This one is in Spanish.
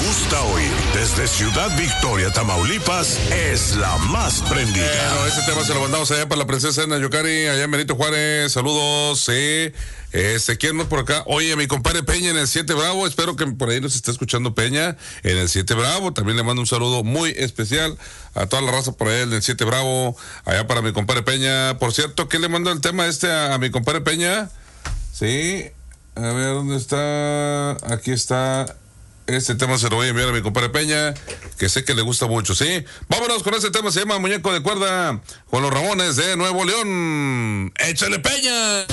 gusta oír desde Ciudad Victoria, Tamaulipas, es la más prendida. Bueno, ese tema se lo mandamos allá para la princesa Ana Yocari, allá en Benito Juárez. Saludos, sí. ¿Quién más por acá? Oye, mi compadre Peña en el 7 Bravo, espero que por ahí nos esté escuchando Peña en el 7 Bravo. También le mando un saludo muy especial a toda la raza por ahí en el 7 Bravo, allá para mi compadre Peña. Por cierto, ¿qué le mando el tema a mi compadre Peña? Sí, a ver, ¿dónde está? Aquí está. Este tema se lo voy a enviar a mi compadre Peña, que sé que le gusta mucho, ¿sí? Vámonos con este tema, se llama Muñeco de Cuerda, con los Ramones de Nuevo León. ¡Échale, Peña!